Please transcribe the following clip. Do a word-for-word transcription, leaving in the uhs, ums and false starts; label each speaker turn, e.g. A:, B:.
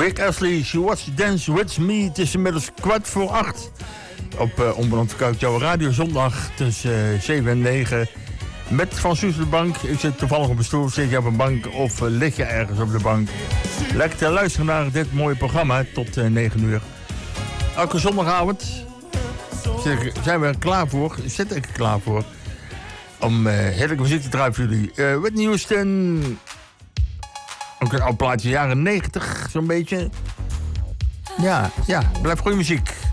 A: Rick Astley, She Wants to Dance With Me. Het is inmiddels kwart voor acht. Op uh, Onbeland Koud jouw radio zondag tussen uh, zeven en negen. Met Van Soes op de bank. Ik zit toevallig op een stoel, zit je op een bank of uh, lig je ergens op de bank. Lekker te luisteren naar dit mooie programma tot uh, negen uur. Elke zondagavond zijn we er klaar voor, zit ik er klaar voor, om uh, heerlijke muziek te draaien voor jullie. Uh, Whitney Houston, ook een oud plaatje, jaren negentig zo'n beetje. Ja, ja, blijft goede muziek.